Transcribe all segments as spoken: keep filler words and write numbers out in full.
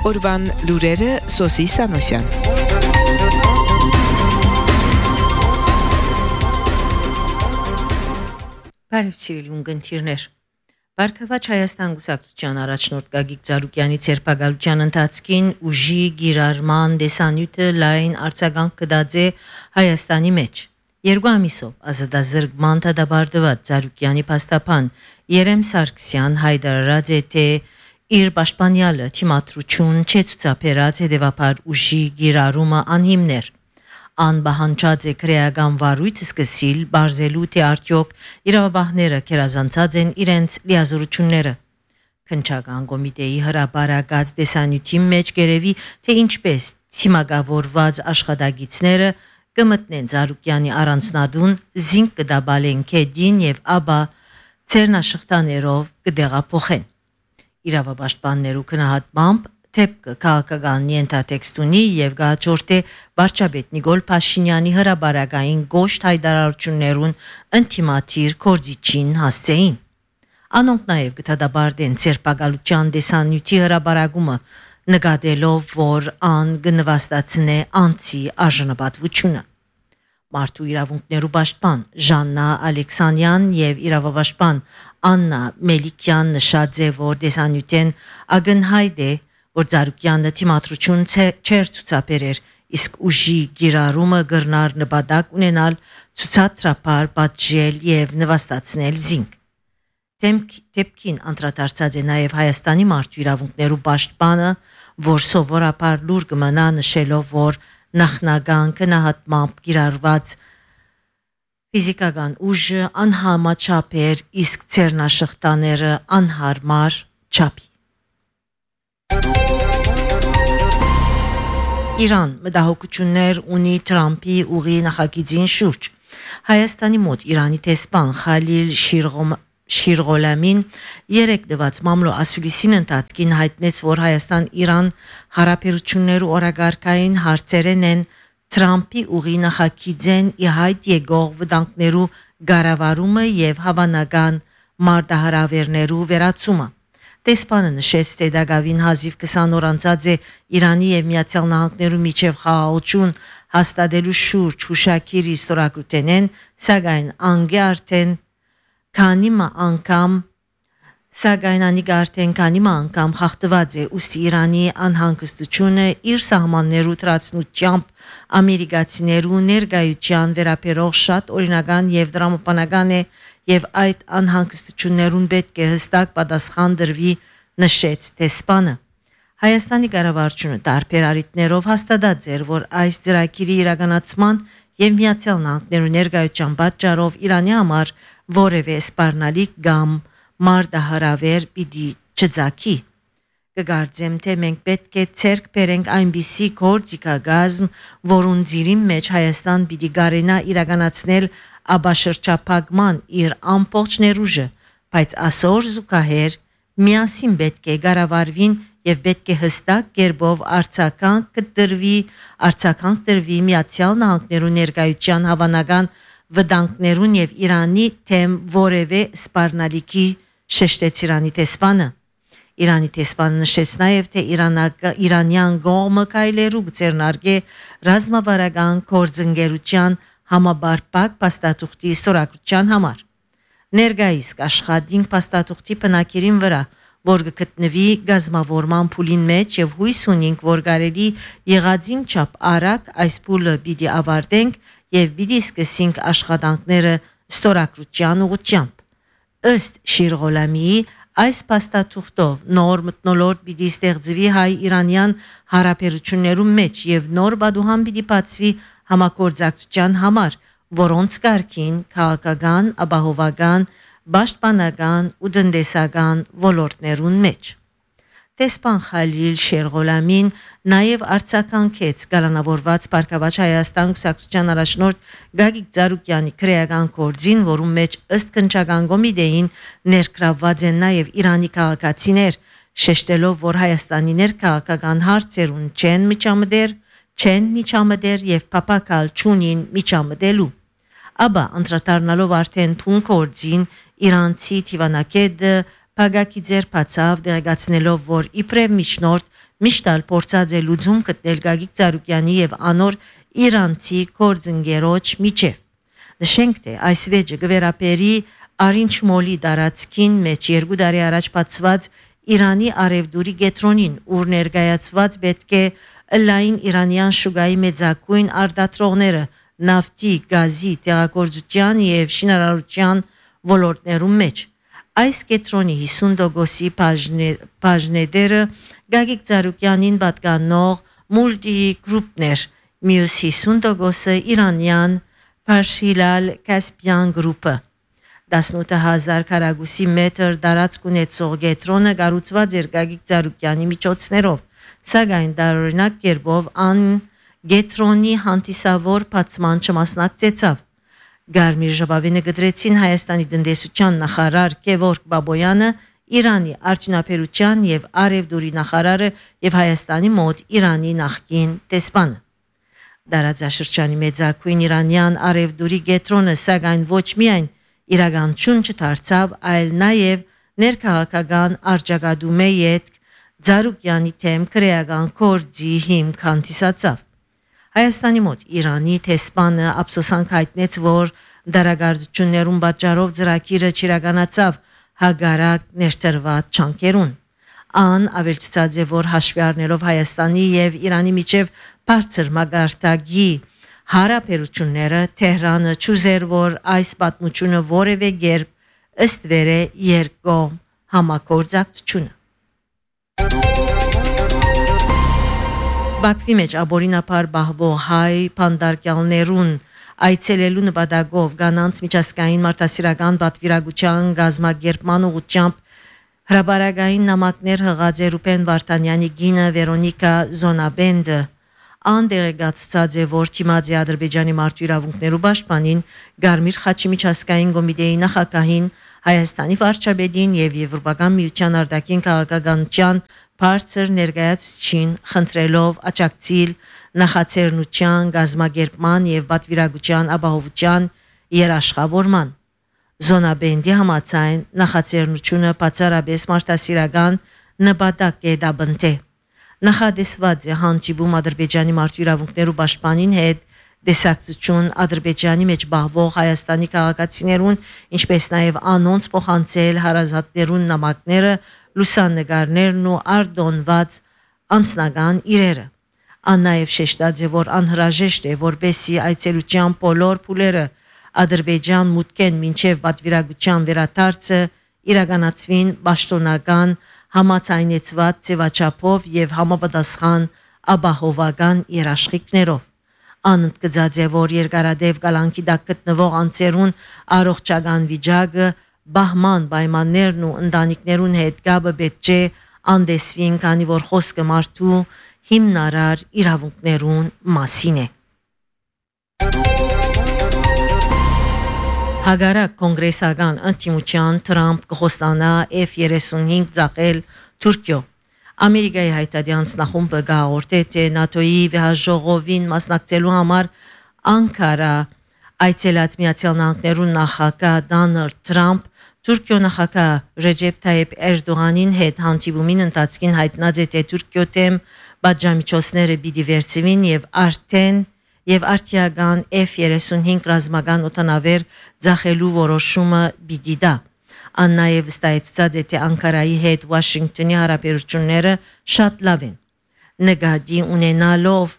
Օրվան լուրերը Սոսի Սանոսյան։ Բարև սիրելի ունկնդիրներ։ Բարգավաճ Հայաստան գուսակցության առաջնորդ Գագիկ Ծառուկյանի ցերպակալության ընթացքին ուժի գիրառման դեսանյութը լայն արձագանք կդածե Հայաստանի մեջ։ Երկու ամիսով ազատազրկման դադարեցված Ծառուկյանի փաստաբան Երեմ Սարգսյան հայտարարած է, թե իր պաշտպանյալը թիմադրություն չցուցաբերած հետևաբար ուժի գիրառումը անհիմն էր։ Անբահանջած է քրեական վարույթ սկսիլ բարձելու, թե արդյոք իրավաբանները կերազանցած են իրենց լիազորությունները։ Քննչական կոմիտեի հրապարակած դեսանյութի մեջ գերեւի, թե ինչպես թիմակավորված աշխատագիտները կմտնեն Ծառուկյանի առանձնատուն, զինք կդաբալեն քեդին եւ ապա ցերնաշխտաներով կդեղափոխեն։ Իրավապաշտպաններու քնահատմամբ թեփքը քաղաքական ենթատեքստունի եւ գաճորտե վարչապետ Նիկոլ Փաշինյանի հրաբարակային գոշտ հայտարարություններուն ինտիմատիր կորձիչին հասցեին։ Անոնք նաեւ կդադարեն ցերպակալության դեսանյութի հրաբարակումը, նկատելով, որ ան կնվաստացնե անցի արժանապատվությունը։ Մարդու իրավունքներու պաշտպան Ժաննա Ալեքսանյան եւ իրավապաշտպան Աննա Մելիքյան նշած է, որ դեսանյութեն ակնհայտ է, որ Ծառուկյանը թիմադրություն չէր ցուցաբերեր, իսկ ուժի գիրառումը գրնար նպատակ ունենալ ցուցադրապար պատժել եւ նվաստացնել զինք։ Թեփքին անդրադարձած է նաեւ Հայաստանի մարդու իրավունքներու պաշտպանը, որ սովորաբար լուր կմնա նշելով, որ նախնական գնահատմամբ գիրառված ֆիզիկական ուժը անհամաչափ էր, իսկ ցերնաշխտաները անհարմար չափի։ Իրան մտահոգություններ ունի Թրամփի ուղի նախագիծին շուրջ։ Հայաստանի մոտ Իրանի տեսփան Խալիլ Շիրղոլամին երեք դված մամլո ասուլիսին ընթացքին հայտնեց, որ Հայաստան-Իրան հարաբերություններու օրագարկային հարցերեն են Թրամփի ուղի նախագիծեն ի հայտ եկող վտանգներու գարավարումը եւ հավանական մարտահրավերներու վերացումը։ Տեսփանը նշեց, թե դակավին հազիվ քսան օր անցած է Իրանի եւ Միացյալ Նահանգներու միջև խաղաղություն հաստատելու շուրջ հուշակիրի ստորագրութենեն, սակայն անգե արդեն քանի անգամ Սակայն անիկա արդեն քանի անգամ խախտված է, ուստի Իրանի անհանգստությունը իր սահմաններու տրացնությամբ ամերիկացիներու ներկայության վերաբերող շատ օրինական եւ դրամապանական է եւ այդ անհանգստություններուն պետք է հստակ պատասխան դրվի, նշեց տեսփանը։ Հայաստանի կառավարությունը տարբեր առիթներով հաստատած էր, որ այս ծրագիրի իրականացման եւ Միացյալ Նահանգներու ներկայության պատճառով Իրանի համար որևէ սպառնալիք կամ մարտահրավեր պիտի չծագի։ Կգարձեմ, թե մենք պետք է ցերկ բերենք այնպիսի գործիքագազմ, որուն ծիրի մեջ Հայաստան պիտի գարենա իրականացնել աբաշրջափակման իր ամբողջ ներուժը, բայց ասոր զուգահեռ միասին պետք է գարավարվին եւ պետք է հստակ կերպով արձագանք կտրվի, արձագանք տրվի Միացյալ Նահանգներու ներկայության հավանական վտանգներուն եւ Իրանի թեմ որևէ սպառնալիքի շեշտեց Իրանի տեսփանը։ Իրանի տեսփանը նշեց նաեւ, թե Իրանյան կողմը քայլերու ձեռնարկե ռազմավարական գործընկերության համաբարփակ փաստաթուղթի ստորագրության համար։ Ներկայիս աշխատին փաստաթուղթի բնակիրին վրա, որ կգտնվի գազམավորման փուլին մեջ եւ հույս ունենք, որ կարելի եղածին չափ արագ այս փուլը պիտի ավարտենք եւ պիտի սկսենք աշխատանքները ստորագրության ուղղությամբ։ Ըստ Շիրղոլամիի այս փաստաթուղթով նոր մթնոլորտ պիտի ստեղծվի հայ-իրանյան հարաբերություններու մեջ եւ նոր բադուհան պիտի բացվի համագործակցության համար, որոնց կարգին քաղաքական, ապահովական, պաշտպանական ու տնտեսական ոլորտներուն մեջ։ Տեսփան Խալիլ Շիրղոլամին նաև արձագանքեց կալանավորված Բարգավաճ Հայաստան գուսակցության առաջնորդ Գագիկ Ծառուկյանի քրեական գործին, որում մեջ ըստ քննչական կոմիտեին ներգրավված են նաև Իրանի քաղաքացիներ, շեշտելով, որ Հայաստանի ներքաղաքական հարցերուն չեն միջամտեր, չեն միջամտեր եւ փապակալ չունին միջամտելու։ Աբա անդրադառնալով արդեն թուն գործին իրանցի թիվանակետը Փագակի ձեր բացավ դեղեցնելով, որ իբրև միջնորդ միշտ ալ փորձած է լուծում գտնել Գագիկ Ծառուկյանի եւ անոր իրանցի կորձընկերոջ միջև։ Նշենք թե այս վեճը գվերապերի Արինչ մոլի դարածքին մեջ երկու տարի առաջ բացված Իրանի արևդուրի գետրոնին, ուր ներկայացված պետք է լայն իրանյան շուգայի մեծակույն արտադրողները նավթի, գազի, տեղագործության եւ շինարարության ոլորտներում մեջ։ Այս կետրոնի հիսուն տոկոսի բաժնեդերը Գագիկ Ծառուկյանին պատկանող մուլտի գրուպներ, մյուս հիսուն տոկոսը իրանյան Փարշիլալ Կասպյան գրուպը։ տասնութ հազար քառակուսի մետր տարածք ունեցող գետրոնը կառուցված էր Գագիկ Ծառուկյանի միջոցներով, սակայն տարօրինակ կերպով ան գետրոնի հանդիսավոր բացման չմասնակցեցավ։ Գարմիր ժապավենը գդրեցին Հայաստանի տնտեսության նախարար Գևորգ Բաբոյանը, Իրանի արդյունաբերության եւ արևդուրի նախարարը եւ Հայաստանի մոտ Իրանի նախկին տեսփանը։ Դարաձաշրջանի մեծակույն իրանյան արևդուրի գետրոնը սակայն ոչ միայն իրականություն չդարձավ, այլ նաև ներքաղաքական արձակադում է յետք Ծառուկյանի թեմ քրեական կորձի հիմք հանդիսացավ։ Հայաստանի մոտ Իրանի տեսփանը ափսոսանք հայտնեց, որ դարագործություններում պատճառով ծրագիրը չիրականացավ հագարակ ներդրված չանկերուն։ Ան ավելցած է, որ հաշվի առնելով Հայաստանի եւ Իրանի միջև բարձր մագարտագի հարաբերությունները Թեհրանը չուզեր, որ այս պատմությունը որևէ կերպ ըստ վեր է երկկողմ համագործակցությունը։ Բաքվի մեջ աբորինապար բահվող հայ փանդարկյալներուն այցելելու նպատակով կանանց միջազգային մարդասիրական պատվիրակության գազագերբման ուղղությամբ հրաբարագային նամակներ հղած է Ռուբեն Վարդանյանի գինը Վերոնիկա Զոնաբենդը։ Անդերեգացած է, որ Թիմադի Ադրբեջանի մարդու իրավունքներու պաշտպանին Գարմիր Խաչի միջազգային կոմիտեի նախագահին Հայաստանի վարչապետին եւ Եվրոպական միության արտաքին քաղաքականության բարձր ներկայացուցիչին խնդրելով աջակցել նախաձեռնության գազագերբման եւ պատվիրակության ապահովության երաշխավորման։ Զոնաբենդի համաձայն նախաձեռնությունը բացառապես մարդասիրական նպատակ է դաբնտե։ Նախադեсված է հանդիպում Ադրբեջանի մարդու իրավունքներու պաշտպանին հետ դեսակցություն Ադրբեջանի մեջ բահվող Հայաստանի քաղաքացիներուն, ինչպես նաև անոնց փոխանցել հարազատներուն նամակները, լուսանկարներն ու արտոնված անձնական իրերը։ Ան նաև շեշտած է, որ անհրաժեշտ է, որպեսզի այցելության բոլոր փուլերը Ադրբեջան մուտքեն մինչև պատվիրակության վերադարձը իրականացվին պաշտոնական համաձայնեցված ձևաչափով եւ համապատասխան ապահովական երաշխիքներով։ Անընդգծած է, որ երկարադեպ կալանքի տակ գտնվող անձերուն առողջական վիճակը, բահման պայմաններն ու ընտանիքներուն հետ գաբը պետք է անդեսվին, քանի որ խոսքը մարդու հիմնարար իրավունքներուն մասին է։ Հագարակ կոնգրեսական ընդդիմության Թրամփ կխոստանա Էֆ երեսունհինգ ծախել Թուրքիո։ Ամերիկայի հայտարարած նախումբը գահորտե թե նատոյի վեհաժողովին մասնակցելու համար Անկարա այցելած Միացյալ Նահանգներուն նախագահ Դոնալդ Թրամփ Թուրքիո նախագահ Ռեջեփ Թայիփ Էրդողանին հետ հանդիպումին ընթացքին հայտնած է, թե Թուրքիո թեմ բաժամիջոցները պիտի վերցվին եւ արդեն եւ արտիական Էֆ երեսունհինգ ռազմական օտանավեր ծախելու որոշումը պիտի դա։ Ան նաև վստահեցած է, թե Անկարայի հետ Վաշինգտոնի հարաբերությունները շատ լավ են։ Նկատի ունենալով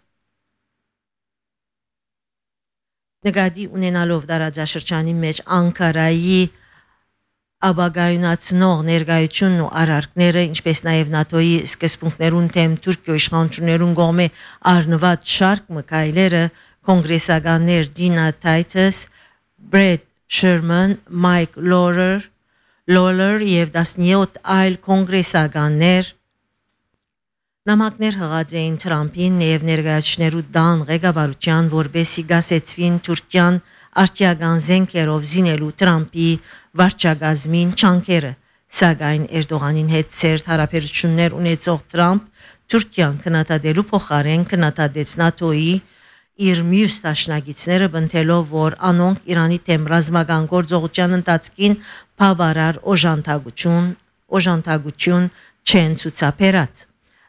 նկատի ունենալով դարաձաշրջանի մեջ Անկարայի ապագայունացնող ներկայությունն ու արարքները, ինչպես նաև նատոյի սկզբունքներուն թեմ Թուրքիո իշխանություններուն կողմէ առնված շարք մկայլերը, կոնգրեսականներ Դինա Թայթս, Բրեդ Շերման, Մայք Լորեր, Լոլեր եւ տասնյոթ այլ կոնգրեսականներ նամակներ հղած էին Թրամփին եւ ներկայացուցիչներու դան ղեկավարության, որբեսի գասեցվին Թուրքիան արտիական զենքերով զինելու Թրամփի վարչագազմին չանկերը, սակայն Էրդողանին հետ սերտ հարաբերություններ ունեցող Թրամփ Թուրքիան քննադատելու փոխարեն քննադատեց նատոյի իր մյուս դաշնակիցները, բնթելով, որ անոնք Իրանի թեմ ռազմական գործողության ընթացքին բավարար օժանդակություն օժանդակություն չեն ցուցաբերած։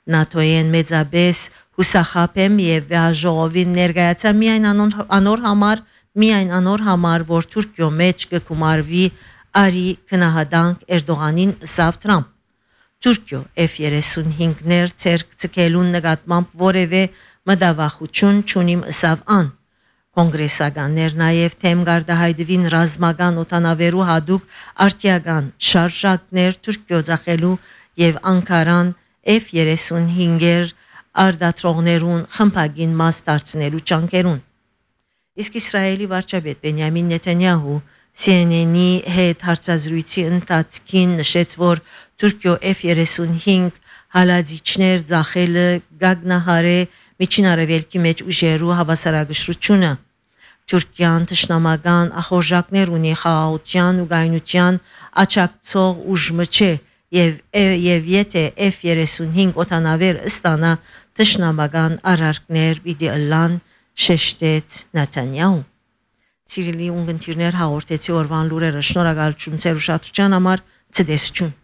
նատոյեն մեծաբես հուսախապ եմ եւ ժողովին ներկայացա միայն անոր, անոր համար միայն անոր համար որ Թուրքիո մեջ կգումարվի արի քնահատանք Էրդողանին սավ Թրամփ Թուրքիո F thirty-five-ներ ցերկ ցկելուն նկատմամբ որևէ մտավախություն չունիմ սավ ան Կոնգրեսականներ նաև թեմ գարդահայտվին ռազմական օտանավերու հadouk արտիական շարժակներ Թուրքիո ցախելու եւ Անկարան F thirty-five-եր արդատրողներուն խմբագին մաս դարձնելու ճանկերուն Իսկ Իսրայելի վարչապետ Բենյամին Նեթանյահու C N N-ի հետ հարցազրույցի ընթացքին նշեց, որ Թուրքիո F thirty-five հալածիչներ ցախելը գագնահարե Միջին Արևելքի մեջ ուժերու հավասարակշռությունը Թուրքիան տշնամական ախորժակներ ունի խաղաղության ու գայնության աչակցող ուժը չէ եւ եւ եթե F thirty-five օտանավեր ստանա տշնամական արարքներ պիտի ըլլան շեշտեց Նեթանյահու Սիրելի ունգընտիրներ հաղորդեցի օրվան լուրերը շնորհակալություն ձեր ուշադրության համար ցտեսություն